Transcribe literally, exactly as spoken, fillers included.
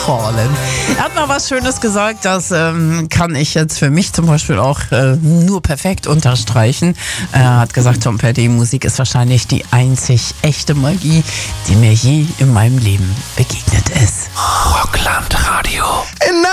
Fallen. Er hat mal was Schönes gesagt, das ähm, kann ich jetzt für mich zum Beispiel auch äh, nur perfekt unterstreichen. Er hat gesagt, Tom Petty, Musik ist wahrscheinlich die einzig echte Magie, die mir je in meinem Leben begegnet ist. Rockland Radio.